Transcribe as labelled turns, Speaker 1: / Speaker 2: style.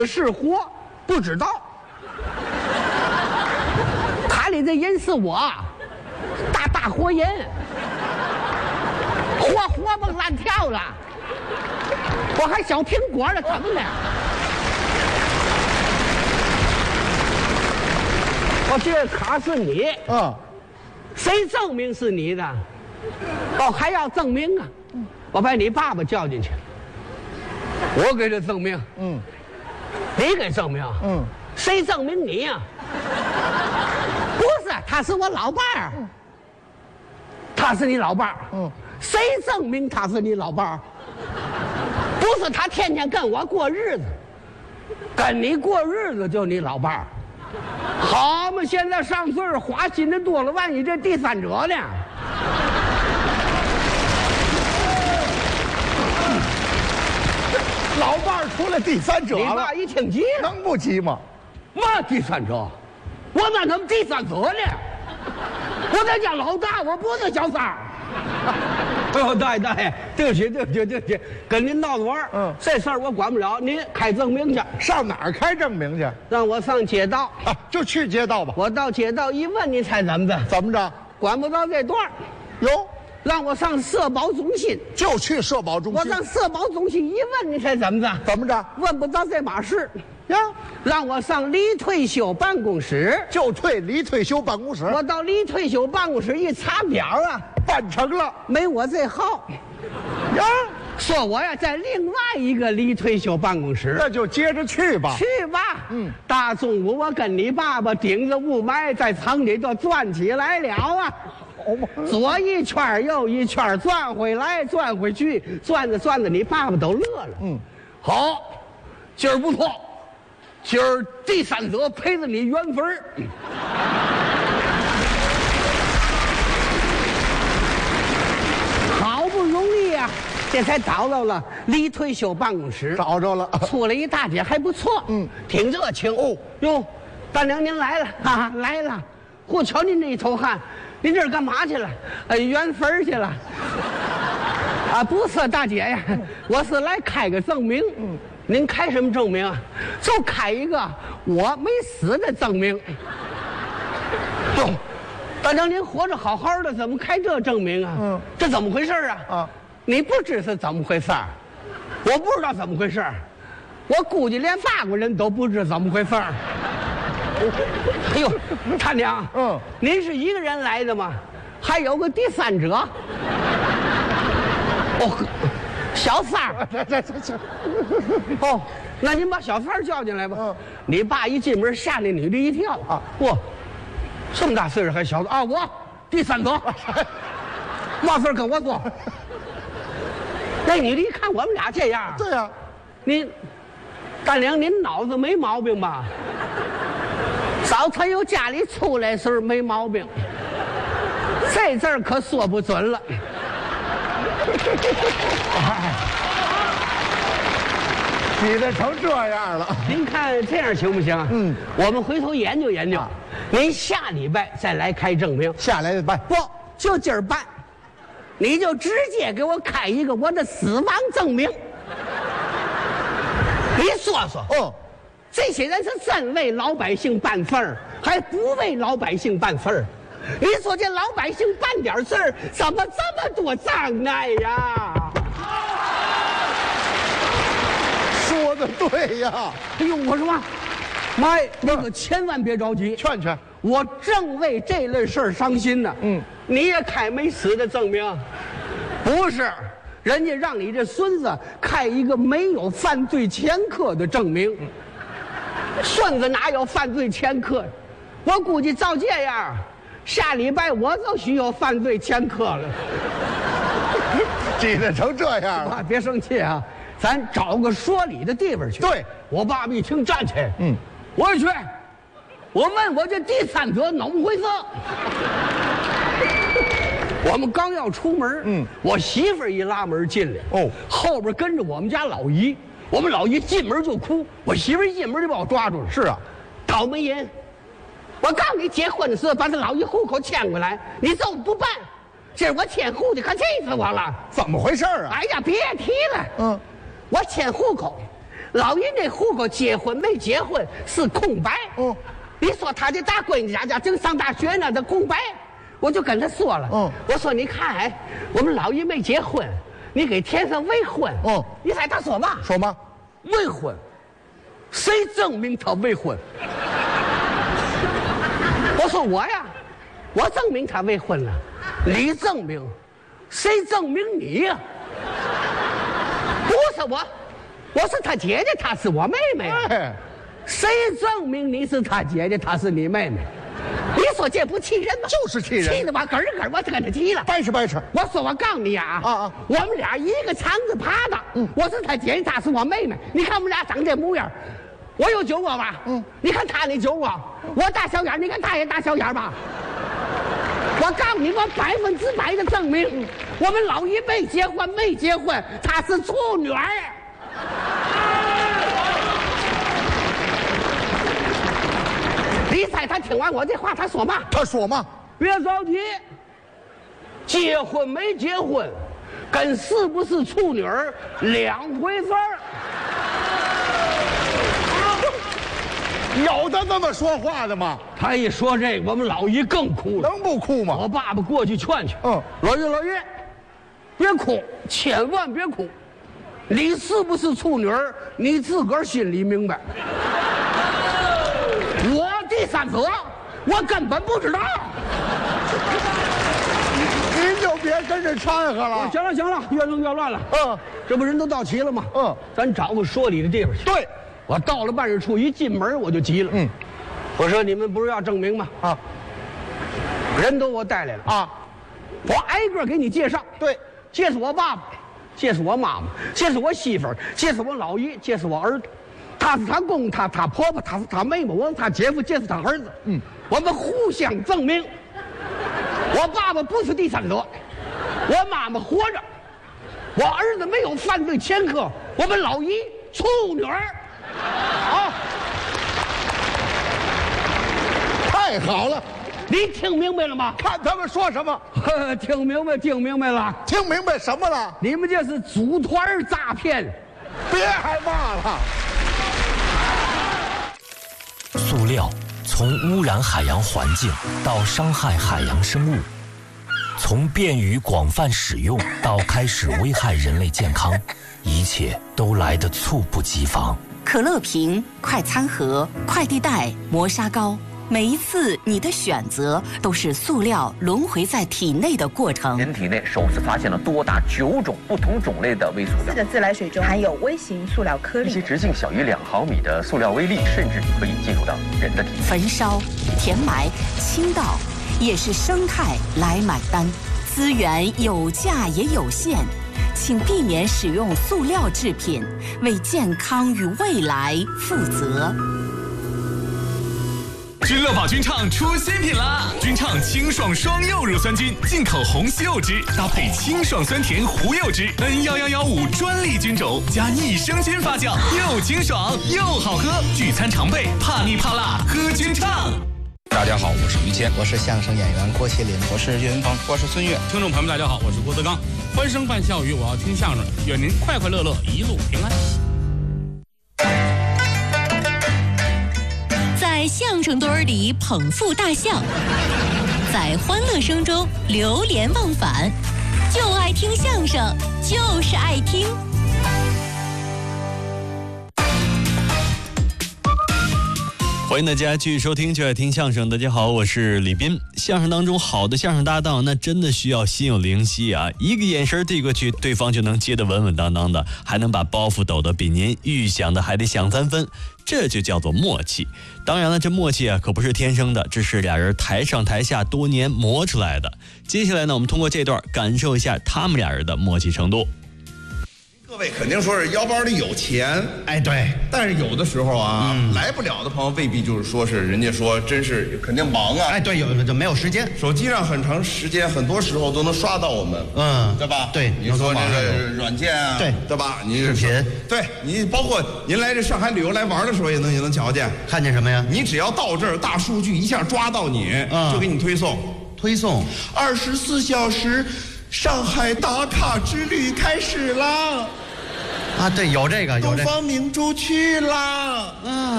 Speaker 1: 是活不知道。他里的人是我，大活人，活蹦乱跳了，我还小苹果了，怎么的？我这卡是你，谁证明是你的？哦，还要证明啊！我把你爸爸叫进去，我给他证明。你给证明。谁证明你呀？不是，他是我老伴儿。他是你老伴儿。谁证明他是你老伴儿？不是，他天天跟我过日子，跟你过日子就你老伴儿。好嘛，现在上岁数花心的多了，万一这第三者呢？
Speaker 2: 老伴儿出来第三者了，
Speaker 1: 你爸一听急了，
Speaker 2: 能不急吗？
Speaker 1: 嘛第三者？我哪能第三者呢？我在家老大，我不是小三儿。哎呦，大爷，对不起，跟您闹着玩儿。这事儿我管不了，您开证明去。
Speaker 2: 上哪儿开证明去？
Speaker 1: 让我上街道
Speaker 2: 啊，就去街道吧。
Speaker 1: 我到街道一问，你猜怎么着？
Speaker 2: 怎么着？
Speaker 1: 管不到这段儿。
Speaker 2: 哟，
Speaker 1: 让我上社保中心，
Speaker 2: 就去社保中心。
Speaker 1: 我上社保中心一问，你猜怎么着？
Speaker 2: 怎么着？
Speaker 1: 问不到这码事
Speaker 2: 呀？
Speaker 1: 让我上离退休办公室，
Speaker 2: 就退离退休办公室。
Speaker 1: 我到离退休办公室一查表啊，
Speaker 2: 办成了，
Speaker 1: 没我这号。
Speaker 2: 呀，
Speaker 1: 说我呀在另外一个离退休办公室，
Speaker 2: 那就接着去吧。
Speaker 1: 去吧。大中午我跟你爸爸顶着雾霾在厂里头转起来了啊。左一圈右一圈，转回来转回去，转着你爸爸都乐了。好，今儿不错，今儿第三者陪着你缘分。好不容易呀，这才找到了离退休办公室，
Speaker 2: 找着了，
Speaker 1: 出来一大姐还不错，挺热情。哟，大娘您来了，哈哈，来了。我瞧您这一头汗，您这是干嘛去了？缘分去了。啊，不是大姐呀，我是来开个证明。您开什么证明啊？就开一个我没死的证明。哟，大娘您活着好好的，怎么开这证明啊？这怎么回事啊？你不知是怎么回事，我不知道怎么回事，我估计连法国人都不知怎么回事。哎呦，大娘，您是一个人来的吗？还有个第三者？哦，小三儿。
Speaker 2: 这。
Speaker 1: 哦，那您把小三儿叫进来吧。你爸一进门吓那女的一跳啊！嚯，这么大岁数还小子啊！我第三者，嘛事跟我说。那女的一看我们俩这样，
Speaker 2: 对呀，
Speaker 1: 大娘您脑子没毛病吧？早晨由家里出来时候没毛病，这字儿可说不准了。
Speaker 2: 挤得成这样了。
Speaker 1: 您看这样行不行？我们回头研究研究。您下礼拜再来开证明。
Speaker 2: 下来办？
Speaker 1: 不，就今儿办。你就直接给我开一个我的死亡证明。你说说。这些人是真为老百姓办事儿，还不为老百姓办事儿？你说这老百姓办点事儿，怎么这么多障碍呀？
Speaker 2: 说的对呀！
Speaker 1: 哎呦，我说嘛，妈呀，那个千万别着急，
Speaker 2: 劝，
Speaker 1: 我正为这类事儿伤心呢。你也开没死的证明？不是，人家让你这孙子开一个没有犯罪前科的证明。孙子哪有犯罪前科？我估计照这样，下礼拜我就需要犯罪前科了。
Speaker 2: 挤得成这样了，
Speaker 1: 别生气啊，咱找个说理的地方去。
Speaker 2: 对，
Speaker 1: 我爸爸一听站起，我也去，我问我这第三者怎么回事？我们刚要出门，我媳妇儿一拉门进来，后边跟着我们家老姨。我们老姨进门就哭，我媳妇一进门就把我抓住了。
Speaker 2: 是啊，
Speaker 1: 倒霉人！我刚给结婚的时候把这老姨户口迁过来，你这么不办，今儿我迁户的可气死我了。
Speaker 2: 怎么回事啊？
Speaker 1: 哎呀，别提了。我迁户口， 老爷那户口结婚没结婚是空白。你说他的大闺女家正上大学呢，这空白，我就跟他说了。我说你看，我们老爷没结婚，你给填上未婚。你猜他说嘛？
Speaker 2: 说吗？
Speaker 1: 未婚，谁证明他未婚？我说我呀，我证明他未婚了。你证明，谁证明你呀？不是我，我是他姐姐，她是我妹妹。
Speaker 2: 哎，
Speaker 1: 谁证明你是他姐姐，她是你妹妹？你说这不气人吗？
Speaker 2: 就是气人，
Speaker 1: 气得我根儿根儿我就跟他急了。
Speaker 2: 掰扯掰扯。
Speaker 1: 我说我告诉你啊，我们俩一个肠子爬的。我是他姐姐，她是我妹妹。你看我们俩长这模样，我有酒窝吧？你看他那酒窝，我大小眼，你看他也大小眼吧？我告诉你，我100%的证明，我们老一辈结婚没结婚，她是处女儿。你猜他听完我这话，他说嘛？
Speaker 2: 他说嘛？
Speaker 1: 别着急，结婚没结婚，跟是不是处女儿两回事儿。
Speaker 2: 有的那么说话的吗？
Speaker 1: 他一说这个，我们老姨更哭了。
Speaker 2: 能不哭吗？
Speaker 1: 我爸爸过去劝劝。老爷，别哭，千万别哭。你是不是处女儿，你自个儿心里明白。我第三者，我根本不知道。
Speaker 2: 您就别跟着掺和了。
Speaker 1: 行了，越弄越乱了。这不人都到齐了吗？咱找个说理的地方去。
Speaker 2: 对，
Speaker 1: 我到了办事处，一进门我就急了。我说你们不是要证明吗？人都我带来了我挨个给你介绍。
Speaker 2: 对，
Speaker 1: 这是我爸爸，这是我妈妈，这是我媳妇儿，这是我老姨，这是我儿子。他是他公，他婆婆，他是他妹妹，我是他姐夫，这是他儿子。我们互相证明，我爸爸不是第三者，我妈妈活着，我儿子没有犯罪前科，我们老姨处女儿。
Speaker 2: 太好了，
Speaker 1: 你听明白了吗？
Speaker 2: 看他们说什么。
Speaker 1: 听明白了。
Speaker 2: 听明白什么了？
Speaker 1: 你们这是组团诈骗。
Speaker 2: 别害怕了。
Speaker 3: 塑料从污染海洋环境到伤害海洋生物，从便于广泛使用到开始危害人类健康，一切都来得猝不及防。
Speaker 4: 可乐瓶、快餐盒、快递袋、磨砂膏，每一次你的选择都是塑料轮回在体内的过程。
Speaker 5: 人体内首次发现了多达9种不同种类的微塑料。
Speaker 6: 4个自来水中含有微型塑料颗粒，
Speaker 5: 一些直径小于2毫米的塑料微粒，甚至可以进入到人的体内。
Speaker 4: 焚烧、填埋、倾倒，也是生态来买单。资源有价也有限，请避免使用塑料制品，为健康与未来负责。
Speaker 7: 君乐宝君畅出新品啦！君畅清爽双柚乳酸菌，进口红西柚汁搭配清爽酸甜胡柚汁 ，N11115专利菌种加益生菌发酵，又清爽又好喝。聚餐常备，怕腻怕辣喝君畅。
Speaker 8: 大家好，我是于谦，
Speaker 9: 我是相声演员郭麒麟，我是岳云鹏，
Speaker 8: 我是孙越。
Speaker 10: 听众朋友们，大家好，我是郭德纲。欢声伴笑语，我要听相声，愿您快快乐乐，一路平安。
Speaker 11: 在相声堆儿里捧腹大笑，在欢乐声中流连忘返，就爱听相声，就是爱听。
Speaker 12: 欢迎大家继续收听就爱听相声。大家好，我是李斌。相声当中好的相声搭档，那真的需要心有灵犀啊！一个眼神递过去，对方就能接得稳稳当当的，还能把包袱抖得比您预想的还得响3分，这就叫做默契。当然了，这默契啊可不是天生的，这是俩人台上台下多年磨出来的。接下来呢，我们通过这段感受一下他们俩人的默契程度。
Speaker 13: 各位肯定说是腰包里有钱，
Speaker 9: 哎，对，
Speaker 13: 但是有的时候啊，来不了的朋友未必就是说是人家说真是肯定忙啊，
Speaker 9: 哎，对，有的就没有时间，
Speaker 13: 手机上很长时间，很多时候都能刷到我们，对吧？
Speaker 9: 对，
Speaker 13: 你说这个软件啊，对吧？你
Speaker 9: 视频，
Speaker 13: 对你包括您来这上海旅游来玩的时候也能瞧见，
Speaker 9: 看见什么呀？
Speaker 13: 你只要到这儿，大数据一下抓到你，就给你推送24小时上海打卡之旅开始啦。
Speaker 9: 啊，对，有这个，有这个。
Speaker 13: 东方明珠去啦。